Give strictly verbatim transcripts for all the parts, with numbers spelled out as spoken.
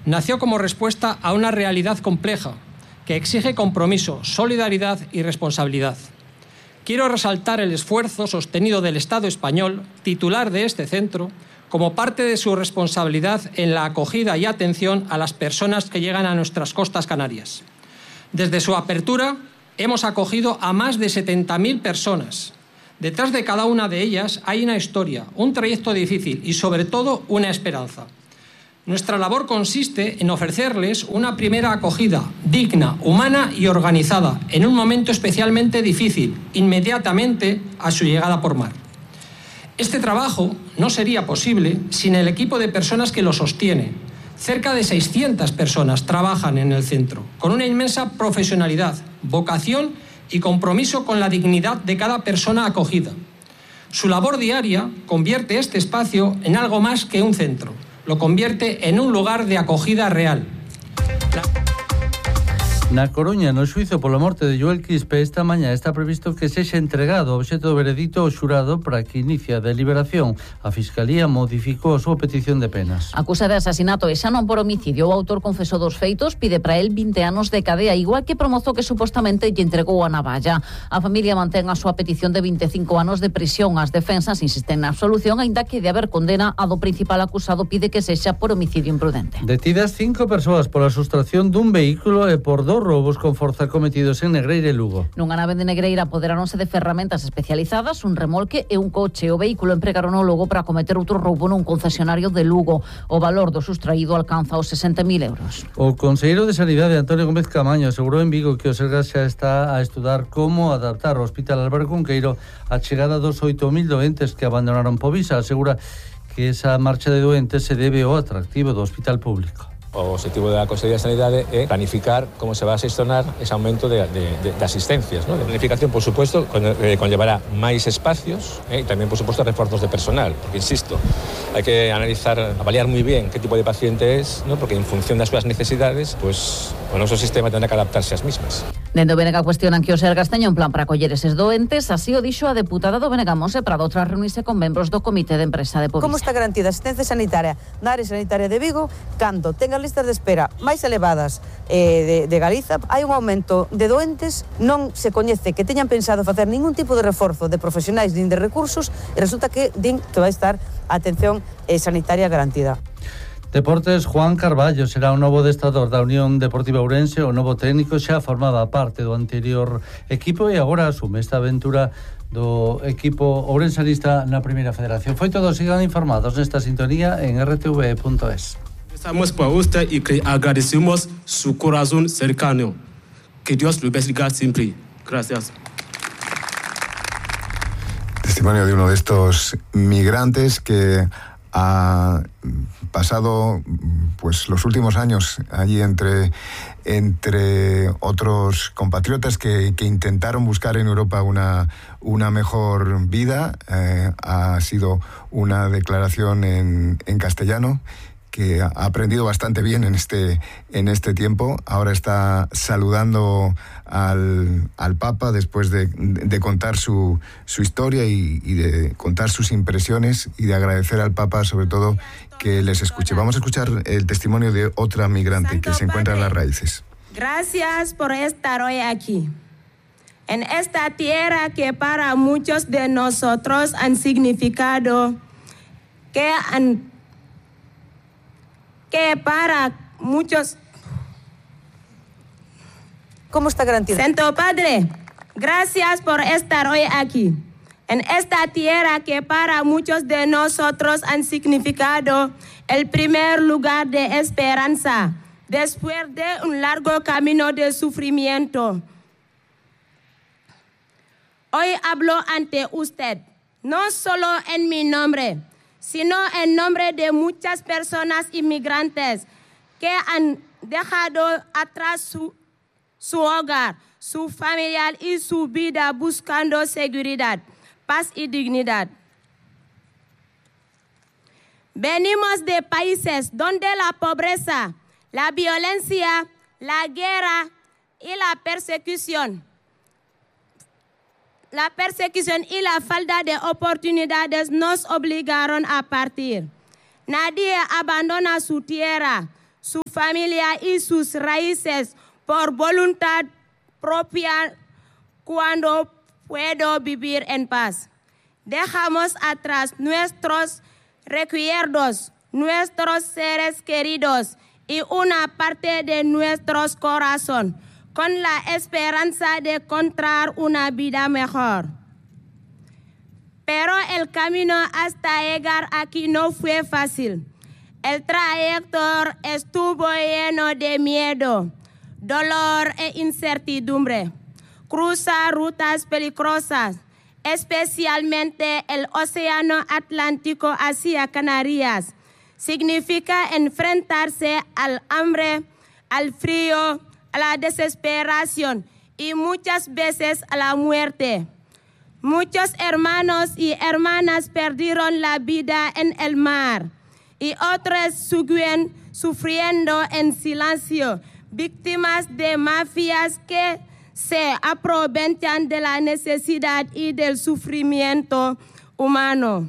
nació como respuesta a una realidad compleja que exige compromiso, solidaridad y responsabilidad. Quiero resaltar el esfuerzo sostenido del Estado español, titular de este centro, como parte de su responsabilidad en la acogida y atención a las personas que llegan a nuestras costas canarias. Desde su apertura, hemos acogido a más de setenta mil personas. Detrás de cada una de ellas hay una historia, un trayecto difícil y, sobre todo, una esperanza. Nuestra labor consiste en ofrecerles una primera acogida digna, humana y organizada en un momento especialmente difícil, inmediatamente a su llegada por mar. Este trabajo no sería posible sin el equipo de personas que lo sostiene. Cerca de seiscientas personas trabajan en el centro, con una inmensa profesionalidad, vocación y compromiso con la dignidad de cada persona acogida. Su labor diaria convierte este espacio en algo más que un centro. Lo convierte en un lugar de acogida real. Na Coruña, no xuizo pola morte de Joel Quispe, esta mañá está previsto que sexa entregado o obxecto do veredicto ao xurado para que inicie a deliberación. A Fiscalía modificou a súa petición de penas. Acusa de asasinato e xa non por homicidio. O autor confesou dos feitos, pide para el vinte anos de cadea, igual que promozou que supostamente lle entregou a navalla. A familia mantén a súa petición de vinte e cinco anos de prisión. As defensas insisten na absolución, aínda que de haber condena, a do principal acusado pide que sexa por homicidio imprudente. Detidas cinco persoas pola sustracción dun vehículo e por dos robos con forza cometidos en Negreira e Lugo. Nunha nave de Negreira apoderáronse de ferramentas especializadas, un remolque e un coche. O vehículo empregaron o Lugo para cometer outro roubo nun concesionario de Lugo. O valor do sustraído alcanza os sesenta mil euros. O conselleiro de Sanidade, Antonio Gómez Camaño, asegurou en Vigo que o Sergas xa está a estudar como adaptar o Hospital Álvaro Cunqueiro á chegada dos oito mil doentes que abandonaron Povisa. Asegura que esa marcha de doentes se debe ao atractivo do hospital público. O objetivo da Consellería de Sanidade é planificar como se va a xestionar ese aumento de, de, de, de asistencias, ¿no? De planificación, por supuesto, con, eh, conllevará máis espacios eh, e tamén, por supuesto, reforzos de personal, porque, insisto, hai que analizar, avaliar moi bien que tipo de paciente es, ¿no? Porque en función das súas necesidades, pues, o noso sistema tendrá que adaptarse ás mismas. Dende o Bénega cuestionan que o Sergas teña un plan para acoller eses doentes, así o dixo a deputada do Bénega Monse Prado tras reunirse con membros do Comité de Empresa de Povisa. Como está garantida a asistencia sanitaria na área sanitaria de Vigo cando tenga listas de espera máis elevadas eh, de, de Galiza? Hai un aumento de doentes, non se coñece que teñan pensado facer ningún tipo de reforzo de profesionais nin de recursos e resulta que din que vai estar a atención eh, sanitaria garantida. Deportes, Juan Carballo será o novo adestrador da Unión Deportiva Ourense. O novo técnico xa formaba parte do anterior equipo e agora asume esta aventura do equipo ourensanista na Primeira Federación. Foi todo, sigan informados nesta sintonía en r t v punto es. Estamos para usted y que agradecemos su corazón cercano. Que Dios lo bendiga siempre. Gracias. Testimonio de uno de estos migrantes que ha pasado pues los últimos años allí entre, entre otros compatriotas que, que intentaron buscar en Europa una, una mejor vida. Eh, ha sido una declaración en, en castellano que ha aprendido bastante bien en este, en este tiempo. Ahora está saludando al, al Papa después de, de contar su, su historia y, y de contar sus impresiones y de agradecer al Papa sobre todo que les escuche. Vamos a escuchar el testimonio de otra migrante que se encuentra en las raíces. Gracias por estar hoy aquí, en esta tierra que para muchos de nosotros han significado, que han que para muchos... ¿Cómo está garantizado? Santo Padre, gracias por estar hoy aquí, en esta tierra que para muchos de nosotros han significado el primer lugar de esperanza, después de un largo camino de sufrimiento. Hoy hablo ante usted, no solo en mi nombre, sino en nombre de muchas personas inmigrantes que han dejado atrás su, su hogar, su familia y su vida buscando seguridad, paz y dignidad. Venimos de países donde la pobreza, la violencia, la guerra y la persecución La persecución y la falta de oportunidades nos obligaron a partir. Nadie abandona su tierra, su familia y sus raíces por voluntad propia cuando puedo vivir en paz. Dejamos atrás nuestros recuerdos, nuestros seres queridos y una parte de nuestros corazones con la esperanza de encontrar una vida mejor. Pero el camino hasta llegar aquí no fue fácil. El trayecto estuvo lleno de miedo, dolor e incertidumbre. Cruzar rutas peligrosas, especialmente el Océano Atlántico hacia Canarias, significa enfrentarse al hambre, al frío, a la desesperación y muchas veces a la muerte. Muchos hermanos y hermanas perdieron la vida en el mar y otros siguen sufriendo en silencio, víctimas de mafias que se aprovechan de la necesidad y del sufrimiento humano.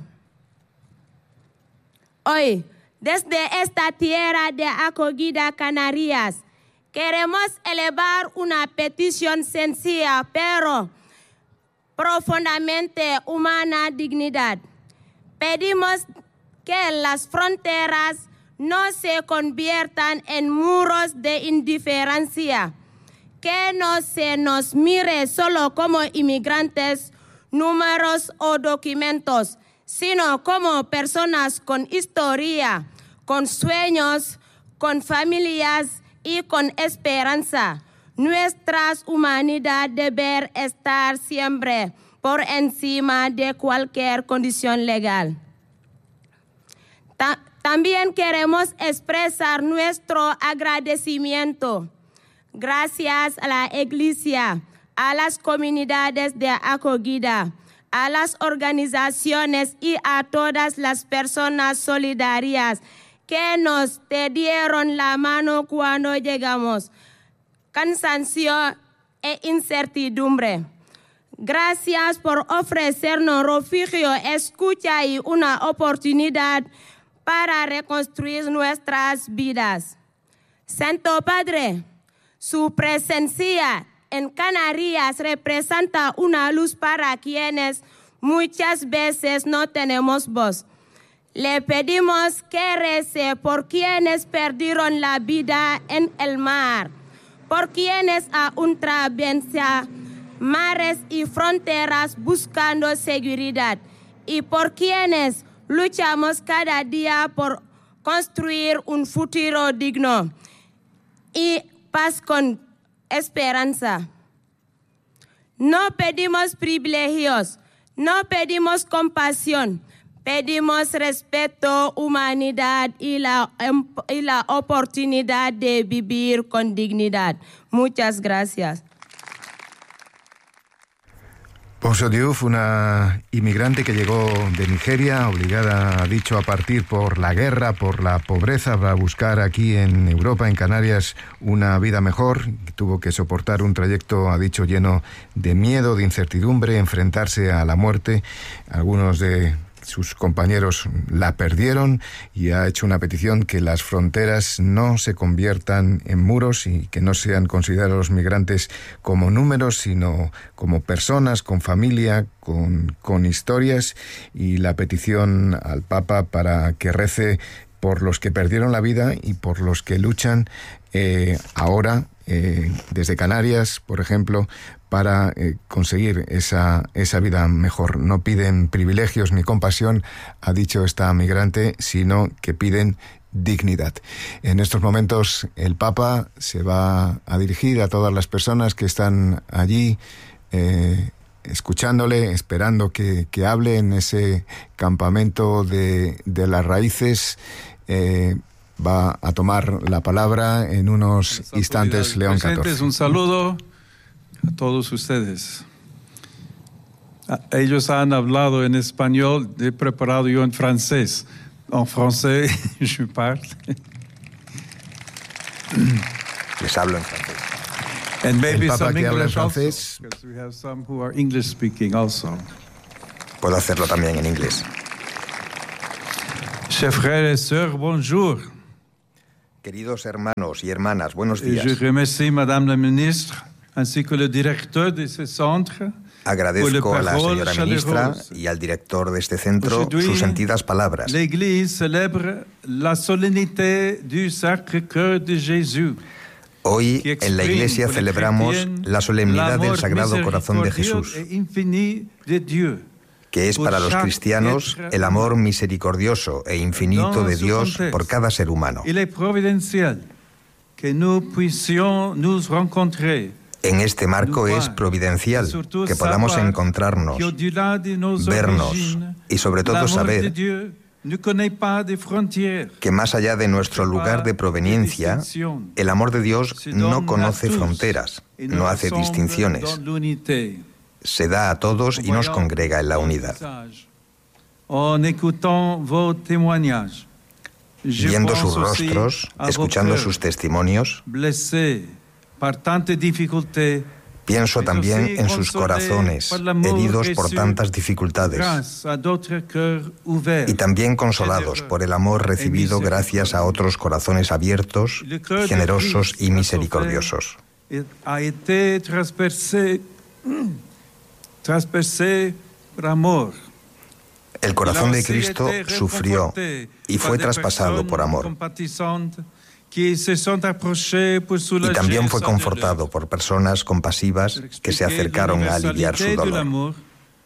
Hoy, desde esta tierra de acogida Canarias, queremos elevar una petición sencilla, pero profundamente humana dignidad. Pedimos que las fronteras no se conviertan en muros de indiferencia, que no se nos mire solo como inmigrantes, números o documentos, sino como personas con historia, con sueños, con familias y con esperanza. Nuestra humanidad debe estar siempre por encima de cualquier condición legal. Ta- también queremos expresar nuestro agradecimiento. Gracias a la Iglesia, a las comunidades de acogida, a las organizaciones y a todas las personas solidarias que nos dieron la mano cuando llegamos. Cansancio e incertidumbre. Gracias por ofrecernos refugio, escucha y una oportunidad para reconstruir nuestras vidas. Santo Padre, su presencia en Canarias representa una luz para quienes muchas veces no tenemos voz. Le pedimos que rece por quienes perdieron la vida en el mar, por quienes aún atraviesan mares y fronteras buscando seguridad y por quienes luchamos cada día por construir un futuro digno y paz con esperanza. No pedimos privilegios, no pedimos compasión, pedimos respeto, humanidad y la, y la oportunidad de vivir con dignidad. Muchas gracias. Ponso Diouf, una inmigrante que llegó de Nigeria, obligada, ha dicho, a partir por la guerra, por la pobreza, para buscar aquí en Europa, en Canarias, una vida mejor. Tuvo que soportar un trayecto, ha dicho, lleno de miedo, de incertidumbre, enfrentarse a la muerte. Algunos de sus compañeros la perdieron y ha hecho una petición que las fronteras no se conviertan en muros y que no sean considerados los migrantes como números, sino como personas con familia, con, con historias, y la petición al Papa para que rece por los que perdieron la vida y por los que luchan eh, ahora eh, desde Canarias, por ejemplo, para eh, conseguir esa, esa vida mejor. No piden privilegios ni compasión, ha dicho esta migrante, sino que piden dignidad. En estos momentos el Papa se va a dirigir a todas las personas que están allí eh, escuchándole, esperando que, que hable en ese campamento de, de las raíces. Eh, va a tomar la palabra en unos instantes León catorce. Un saludo a todos ustedes. Ellos han hablado en español, he preparado yo en francés. En francés, je parle. Les hablo en francés. And maybe El Papa some que habla en English also, francés. because we have some who are English speaking also. Puedo hacerlo también en inglés. Chers frères et sœurs, bonjour. Queridos hermanos y hermanas, buenos días. Je remercie Madame la Ministre ainsi que le directeur de ce centre. Agradezco a la señora ministra y al director de este centro sus sentidas palabras. L'Église célèbre la solennité du Sacré-Cœur de Jésus. Hoy en la Iglesia celebramos la solemnidad del Sagrado Corazón de Jesús, que es para los cristianos el amor misericordioso e infinito de Dios por cada ser humano. En este marco es providencial que podamos encontrarnos, vernos y sobre todo saber que más allá de nuestro lugar de proveniencia, el amor de Dios no conoce fronteras, no hace distinciones. Se da a todos y nos congrega en la unidad. Viendo sus rostros, escuchando sus testimonios, pienso también en sus corazones, heridos por tantas dificultades, y también consolados por el amor recibido gracias a otros corazones abiertos, generosos y misericordiosos. El corazón de Cristo sufrió y fue traspasado por amor. Y también fue confortado por personas compasivas que se acercaron a aliviar su dolor.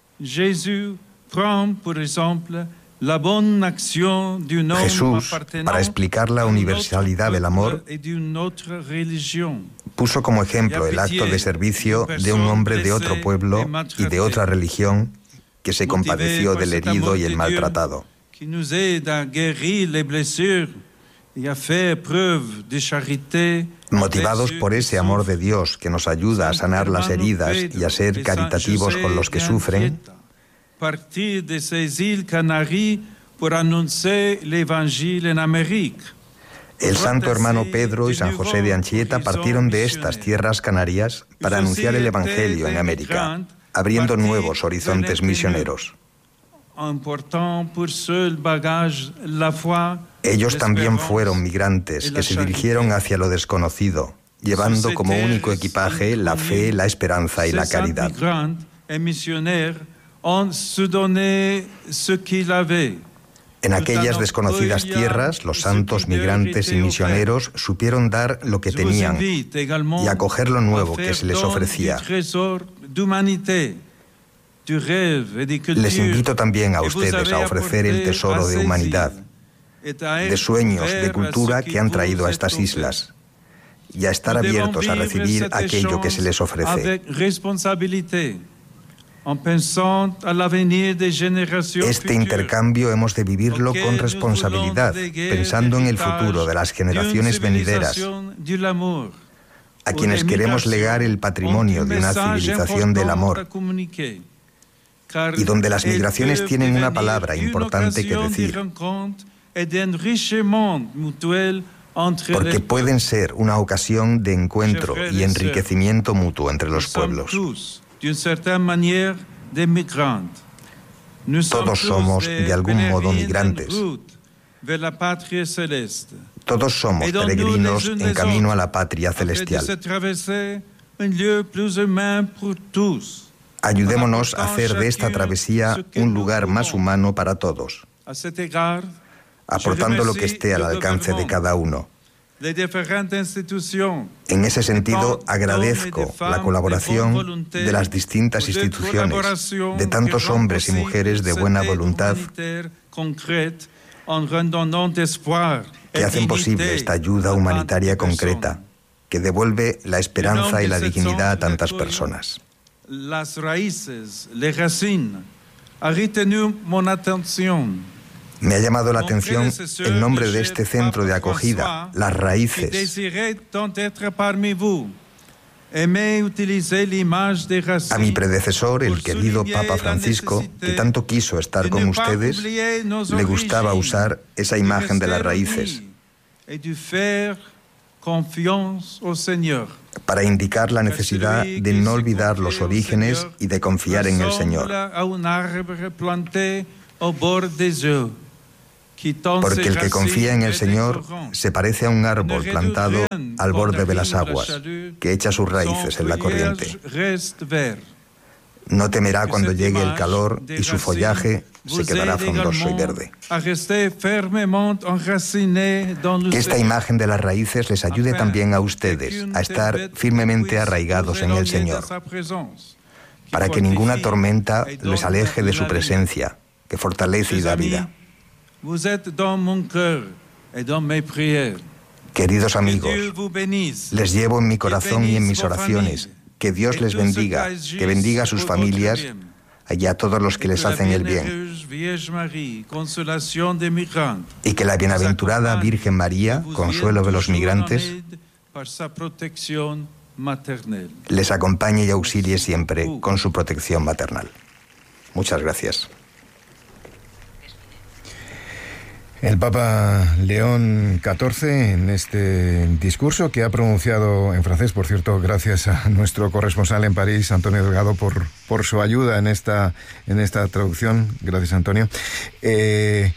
Jesús, para explicar la universalidad del amor, puso como ejemplo el acto de servicio de un hombre de otro pueblo y de otra religión que se compadeció del herido y el maltratado. Motivados por ese amor de Dios que nos ayuda a sanar las heridas y a ser caritativos con los que sufren, el santo hermano Pedro y San José de Anchieta partieron de estas tierras canarias para anunciar el Evangelio en América, abriendo nuevos horizontes misioneros. Ellos también fueron migrantes que se dirigieron hacia lo desconocido, llevando como único equipaje la fe, la esperanza y la caridad. En aquellas desconocidas tierras, los santos migrantes y misioneros supieron dar lo que tenían y acoger lo nuevo que se les ofrecía. Les invito también a ustedes a ofrecer el tesoro de humanidad, de sueños, de cultura que han traído a estas islas, y a estar abiertos a recibir aquello que se les ofrece. Este intercambio hemos de vivirlo con responsabilidad, pensando en el futuro de las generaciones venideras, a quienes queremos legar el patrimonio de una civilización del amor, y donde las migraciones tienen una palabra importante que decir, porque pueden ser una ocasión de encuentro y enriquecimiento mutuo entre los pueblos. Todos somos, de algún modo, migrantes. Todos somos peregrinos en camino a la patria celestial. Ayudémonos a hacer de esta travesía un lugar más humano para todos, aportando lo que esté al alcance de cada uno. En ese sentido, agradezco la colaboración de las distintas instituciones, de tantos hombres y mujeres de buena voluntad que hacen posible esta ayuda humanitaria concreta, que devuelve la esperanza y la dignidad a tantas personas. Las raíces, les racines, ha retenu mon atención. Me ha llamado la atención el nombre de este centro de acogida, Las Raíces. A mi predecesor, el querido Papa Francisco, que tanto quiso estar con ustedes, le gustaba usar esa imagen de las raíces para indicar la necesidad de no olvidar los orígenes y de confiar en el Señor. Porque el que confía en el Señor se parece a un árbol plantado al borde de las aguas, que echa sus raíces en la corriente. No temerá cuando llegue el calor y su follaje se quedará frondoso y verde. Que esta imagen de las raíces les ayude también a ustedes a estar firmemente arraigados en el Señor, para que ninguna tormenta les aleje de su presencia, que fortalece y da vida. Queridos amigos, les llevo en mi corazón y en mis oraciones. Que Dios les bendiga, que bendiga a sus familias y a todos los que les hacen el bien. Y que la bienaventurada Virgen María, consuelo de los migrantes, les acompañe y auxilie siempre con su protección maternal. Muchas gracias. El Papa León catorce, en este discurso que ha pronunciado en francés, por cierto, gracias a nuestro corresponsal en París, Antonio Delgado, por, por su ayuda en esta, en esta traducción. Gracias, Antonio. Eh,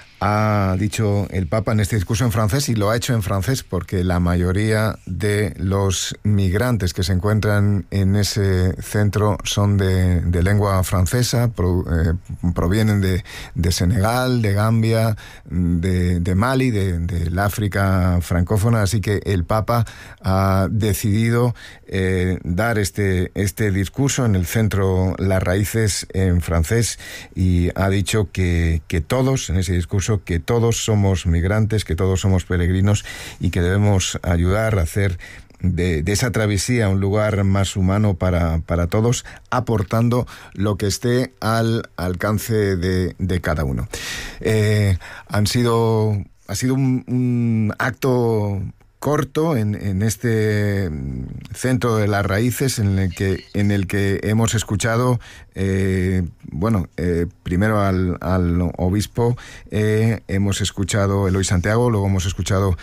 ha dicho el Papa en este discurso en francés, y lo ha hecho en francés porque la mayoría de los migrantes que se encuentran en ese centro son de, de lengua francesa, pro, eh, provienen de, de Senegal, de Gambia, de, de Mali, de, del África francófona, así que el Papa ha decidido eh, dar este, este discurso en el centro Las Raíces en francés, y ha dicho que, que todos, en ese discurso, que todos somos migrantes, que todos somos peregrinos, y que debemos ayudar a hacer de, de esa travesía un lugar más humano para, para todos, aportando lo que esté al alcance de, de cada uno. Eh, han sido, ha sido un, un acto corto en, en este centro de Las Raíces, en el que, en el que hemos escuchado, eh, bueno, eh, primero al, al obispo, eh, hemos escuchado a Eloy Santiago, luego hemos escuchado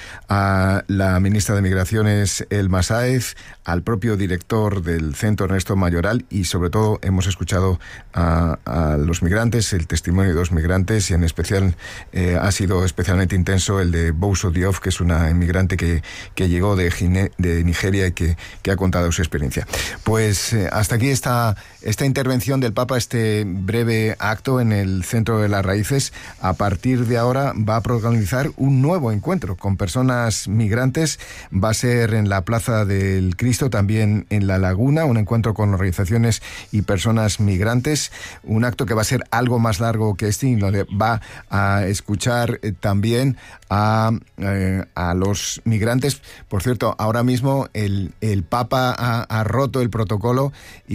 a la ministra de Migraciones, Elma Sáez, al propio director del centro, Ernesto Mayoral, y sobre todo hemos escuchado a, a los migrantes, el testimonio de dos migrantes, y en especial eh, ha sido especialmente intenso el de Bousso Diouf, que es una inmigrante que que llegó de, Gine, de Nigeria y que, que ha contado su experiencia. Pues eh, hasta aquí esta, esta intervención del Papa, este breve acto en el centro de Las Raíces. A partir de ahora va a protagonizar un nuevo encuentro con personas migrantes. Va a ser en la Plaza del Cristo, también en La Laguna, un encuentro con organizaciones y personas migrantes. Un acto que va a ser algo más largo que este, y donde va a escuchar eh, también a, eh, a los migrantes. Por cierto, ahora mismo el, el Papa ha, ha roto el protocolo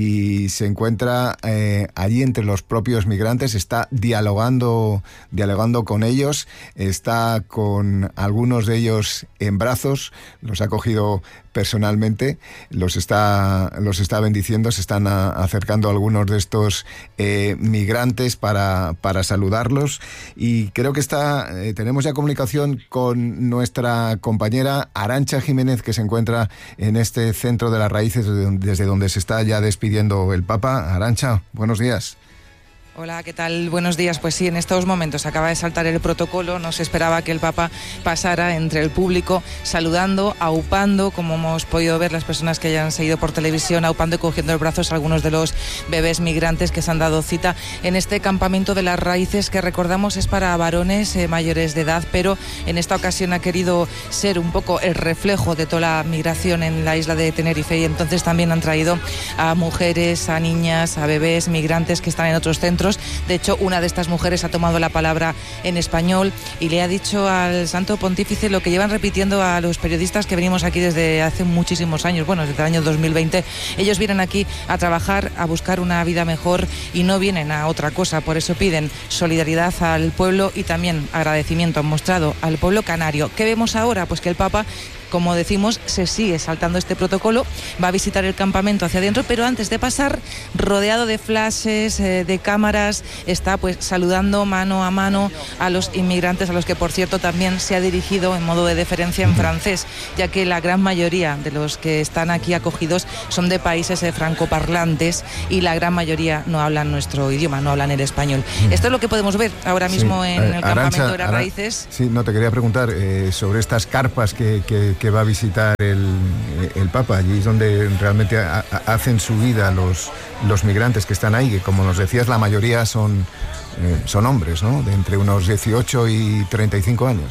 y se encuentra eh, allí entre los propios migrantes, está dialogando, dialogando con ellos, está con algunos de ellos en brazos, los ha cogido personalmente, los está, los está bendiciendo, se están a, acercando a algunos de estos eh, migrantes para, para saludarlos, y creo que está, eh, tenemos ya comunicación con nuestra compañera Arantxa Jiménez, que se encuentra en este centro de Las Raíces, desde donde se está ya despidiendo el Papa. Arantxa, buenos días. Hola, ¿qué tal? Buenos días. Pues sí, en estos momentos acaba de saltar el protocolo. No se esperaba que el Papa pasara entre el público saludando, aupando, como hemos podido ver las personas que hayan seguido por televisión, aupando y cogiendo en brazos a algunos de los bebés migrantes que se han dado cita en este campamento de Las Raíces, que recordamos es para varones eh, mayores de edad, pero en esta ocasión ha querido ser un poco el reflejo de toda la migración en la isla de Tenerife, y entonces también han traído a mujeres, a niñas, a bebés migrantes que están en otros centros. De hecho, una de estas mujeres ha tomado la palabra en español y le ha dicho al Santo Pontífice lo que llevan repitiendo a los periodistas que venimos aquí desde hace muchísimos años, bueno, desde el año dos mil veinte. Ellos vienen aquí a trabajar, a buscar una vida mejor y no vienen a otra cosa. Por eso piden solidaridad al pueblo y también agradecimiento han mostrado al pueblo canario. ¿Qué vemos ahora? Pues que el Papa como decimos, se sigue saltando este protocolo, va a visitar el campamento hacia adentro, pero antes de pasar, rodeado de flashes, eh, de cámaras, está pues saludando mano a mano a los inmigrantes, a los que por cierto también se ha dirigido en modo de deferencia en francés, ya que la gran mayoría de los que están aquí acogidos son de países eh, francoparlantes y la gran mayoría no hablan nuestro idioma, no hablan el español. Esto es lo que podemos ver ahora mismo sí. en el Arantxa, campamento de las Ara, Raíces. Sí, no, te quería preguntar eh, sobre estas carpas que, que, que va a visitar el, el Papa. Allí es donde realmente a, a, hacen su vida los, los migrantes que están ahí, que como nos decías, la mayoría son, eh, son hombres, ¿no? De entre unos dieciocho y treinta y cinco años.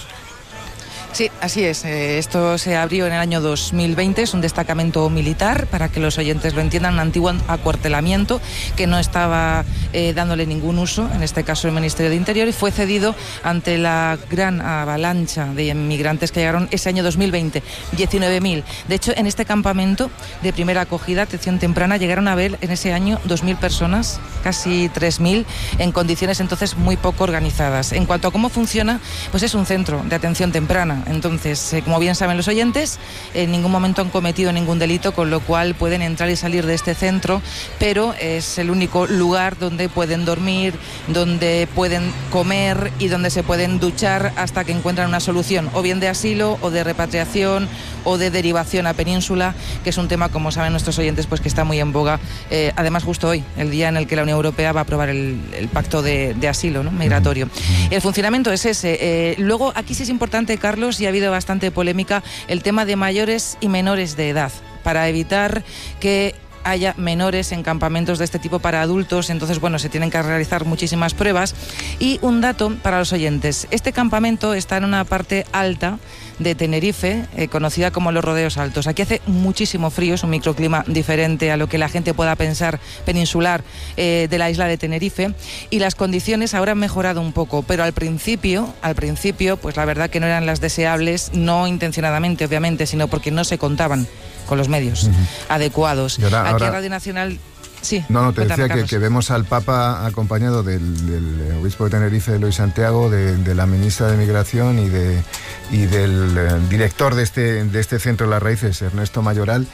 Sí, así es. Esto se abrió en el año dos mil veinte, es un destacamento militar, para que los oyentes lo entiendan, un antiguo acuartelamiento que no estaba eh, dándole ningún uso, en este caso el Ministerio de Interior, y fue cedido ante la gran avalancha de inmigrantes que llegaron ese año dos mil veinte, diecinueve mil. De hecho, en este campamento de primera acogida, atención temprana, llegaron a ver en ese año dos mil personas, casi tres mil, en condiciones entonces muy poco organizadas. En cuanto a cómo funciona, pues es un centro de atención temprana. Entonces, eh, como bien saben los oyentes, en ningún momento han cometido ningún delito, con lo cual pueden entrar y salir de este centro, pero es el único lugar donde pueden dormir, donde pueden comer y donde se pueden duchar hasta que encuentran una solución, o bien de asilo, o de repatriación, o de derivación a Península, que es un tema, como saben nuestros oyentes, pues que está muy en boga, eh, además justo hoy, el día en el que la Unión Europea va a aprobar el, el pacto de, de asilo, ¿no?, migratorio. El funcionamiento es ese. Eh, luego, aquí sí es importante, Carlos, y ha habido bastante polémica, el tema de mayores y menores de edad, para evitar que haya menores en campamentos de este tipo para adultos. Entonces, bueno, se tienen que realizar muchísimas pruebas. Y un dato para los oyentes: este campamento está en una parte alta de Tenerife, eh, conocida como los Rodeos Altos. Aquí hace muchísimo frío, es un microclima diferente a lo que la gente pueda pensar peninsular eh, de la isla de Tenerife, y las condiciones ahora han mejorado un poco, pero al principio, al principio, pues la verdad que no eran las deseables, no intencionadamente, obviamente, sino porque no se contaban con los medios uh-huh. adecuados. Ahora, Aquí ahora... en Radio Nacional... Sí, no, no, te cuéntame, decía que, que vemos al Papa acompañado del, del obispo de Tenerife, Luis Santiago, de, de la ministra de Migración y, de, y del eh, director de este, de este centro de las Raíces, Ernesto Mayoral,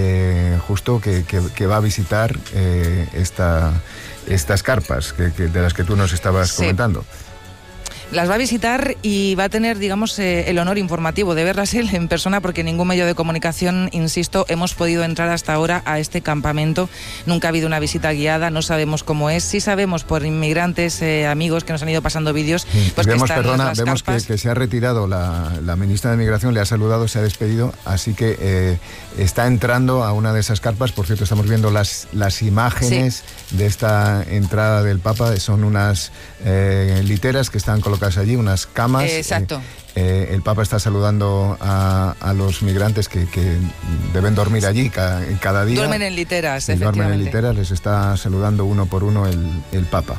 eh, justo que, que, que va a visitar eh, esta, estas carpas que, que, de las que tú nos estabas sí. comentando. Las va a visitar y va a tener, digamos, eh, el honor informativo de verlas él en persona, porque ningún medio de comunicación, insisto, hemos podido entrar hasta ahora a este campamento. Nunca ha habido una visita guiada, no sabemos cómo es. Sí sabemos por inmigrantes, eh, amigos que nos han ido pasando vídeos. Sí, pues vemos, que están perdona, las vemos que, que se ha retirado la, la ministra de Migración, le ha saludado, se ha despedido, así que eh, está entrando a una de esas carpas. Por cierto, estamos viendo las, las imágenes sí. de esta entrada del Papa. Son unas eh, literas que están colocadas allí, unas camas. Exacto. Eh, eh, el Papa está saludando a, a los migrantes que, que deben dormir allí cada, cada día. Duermen en literas, sí, efectivamente. Duermen en literas, les está saludando uno por uno el, el Papa.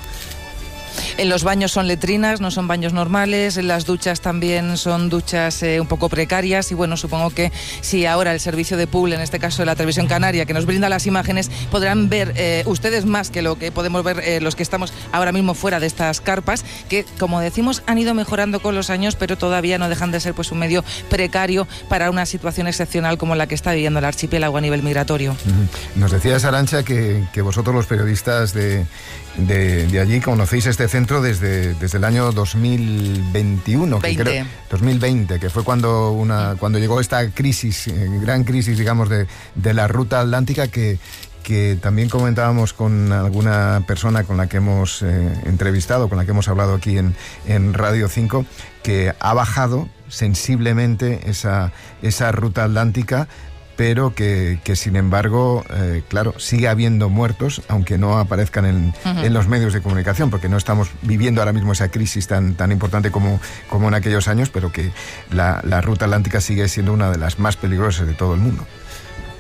En los baños son letrinas, no son baños normales, las duchas también son duchas eh, un poco precarias, y bueno, supongo que si ahora el servicio de pool, en este caso de la Televisión Canaria, que nos brinda las imágenes, podrán ver eh, ustedes más que lo que podemos ver eh, los que estamos ahora mismo fuera de estas carpas, que como decimos han ido mejorando con los años, pero todavía no dejan de ser pues un medio precario para una situación excepcional como la que está viviendo el archipiélago a nivel migratorio. Uh-huh. Nos decías, Arantxa, que, que vosotros los periodistas de, de, de allí conocéis este centro desde, desde el año dos mil veintiuno, que creo, dos mil veinte, que fue cuando una cuando llegó esta crisis, eh, gran crisis, digamos, de, de la ruta atlántica, que, que también comentábamos con alguna persona con la que hemos eh, entrevistado, con la que hemos hablado aquí en, en Radio cinco, que ha bajado sensiblemente esa, esa ruta atlántica, pero que, que sin embargo, eh, claro, sigue habiendo muertos, aunque no aparezcan en, uh-huh. en los medios de comunicación, porque no estamos viviendo ahora mismo esa crisis tan, tan importante como, como en aquellos años, pero que la, la ruta atlántica sigue siendo una de las más peligrosas de todo el mundo.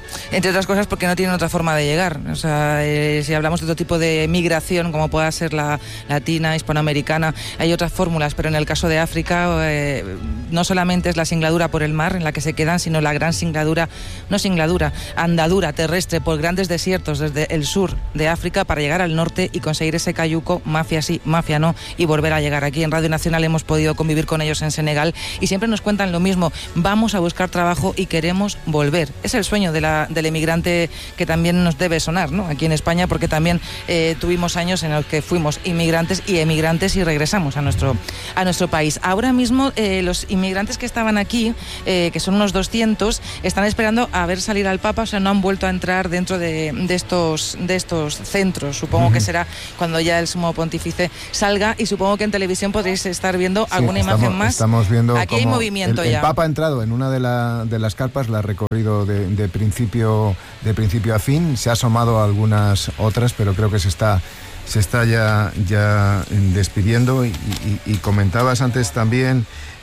Entre otras cosas porque no tienen otra forma de llegar. O sea, eh, si hablamos de otro tipo de migración, como pueda ser la latina, hispanoamericana, hay otras fórmulas, pero en el caso de África eh, no solamente es la singladura por el mar en la que se quedan, sino la gran singladura, no singladura, andadura terrestre por grandes desiertos desde el sur de África para llegar al norte y conseguir ese cayuco, mafia sí, mafia no, y volver a llegar aquí. En Radio Nacional hemos podido convivir con ellos en Senegal y siempre nos cuentan lo mismo: vamos a buscar trabajo y queremos volver. Es el sueño de la, del emigrante que también nos debe sonar, ¿no? Aquí en España, porque también eh, tuvimos años en los que fuimos inmigrantes y emigrantes y regresamos a nuestro, a nuestro país. Ahora mismo eh, los inmigrantes que estaban aquí, eh, que son unos doscientos, están esperando a ver salir al Papa, o sea, no han vuelto a entrar dentro de, de, estos, de estos centros. Supongo uh-huh. que será cuando ya el sumo pontífice salga, y supongo que en televisión podréis estar viendo sí, alguna estamos, imagen más. Estamos viendo aquí hay movimiento el, ya. El Papa ha entrado en una de, la, de las carpas, la ha recorrido de, de, principio, de principio a fin, se ha asomado a algunas otras, pero creo que se está... se está ya, ya despidiendo y, y, y comentabas antes también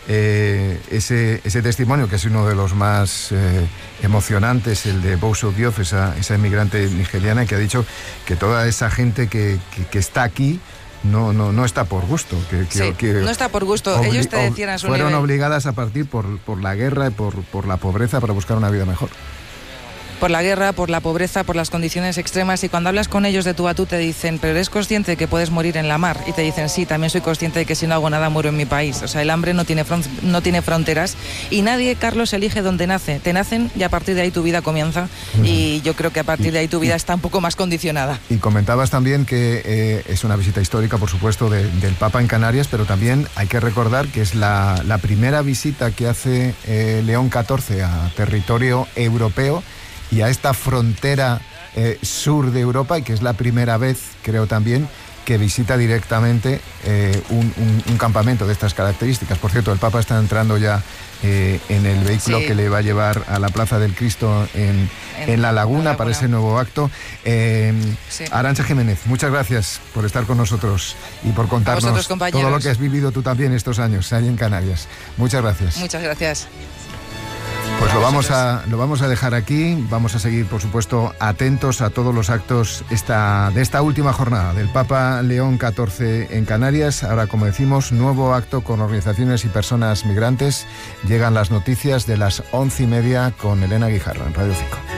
eh, ese, ese testimonio que es uno de los más eh, emocionantes, el de Bousso Diouf, esa, esa inmigrante nigeriana que ha dicho que toda esa gente que, que, que está aquí no, no, no está por gusto. Que, que, sí, que no está por gusto. Obli- Ellos te decían a su fueron nivel. obligadas a partir por, por la guerra y por, por la pobreza para buscar una vida mejor. Por la guerra, por la pobreza, por las condiciones extremas, y cuando hablas con ellos de tú a tú te dicen, pero ¿eres consciente de que puedes morir en la mar? Y te dicen, sí, también soy consciente de que si no hago nada muero en mi país. O sea, el hambre no tiene, fron- no tiene fronteras y nadie, Carlos, elige dónde nace. Te nacen y a partir de ahí tu vida comienza uh-huh. y yo creo que a partir de ahí tu vida está un poco más condicionada. Y comentabas también que eh, es una visita histórica, por supuesto, de, del Papa en Canarias, pero también hay que recordar que es la, la primera visita que hace eh, León catorce a territorio europeo y a esta frontera eh, sur de Europa, y que es la primera vez, creo también, que visita directamente eh, un, un, un campamento de estas características. Por cierto, el Papa está entrando ya eh, en el vehículo sí. que le va a llevar a la Plaza del Cristo en, en, en La Laguna, Laguna para ese nuevo acto. Eh, sí. Arantxa Jiménez, muchas gracias por estar con nosotros y por contarnos todo lo que has vivido tú también estos años ahí en Canarias. Muchas gracias. Muchas gracias. Pues lo vamos a lo vamos a dejar aquí. Vamos a seguir, por supuesto, atentos a todos los actos esta, de esta última jornada del Papa León catorce en Canarias. Ahora, como decimos, nuevo acto con organizaciones y personas migrantes. Llegan las noticias de las once y media con Elena Guijarro en Radio cinco.